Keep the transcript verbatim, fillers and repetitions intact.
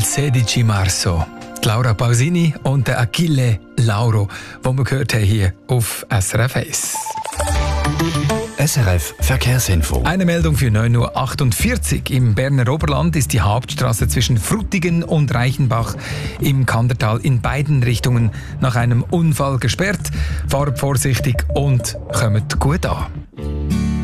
sedici marzo. Die Laura Pausini und der Achille Lauro, die wir gehört haben hier auf S R F eins. S R F Verkehrsinfo. Eine Meldung für neun Uhr achtundvierzig. Im Berner Oberland ist die Hauptstraße zwischen Frutigen und Reichenbach im Kandertal in beiden Richtungen nach einem Unfall gesperrt. Fahrt vorsichtig und kommt gut an.